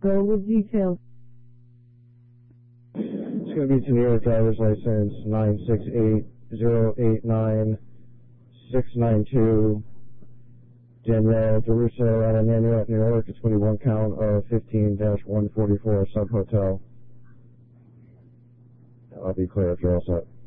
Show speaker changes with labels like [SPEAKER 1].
[SPEAKER 1] Go with details.
[SPEAKER 2] It's going to be to New York driver's license 968-089-692. Danielle DeRusso out of Nanuet, New York. It's going to be 1 count of 15-144 Sub Hotel. I'll be clear if you're all set.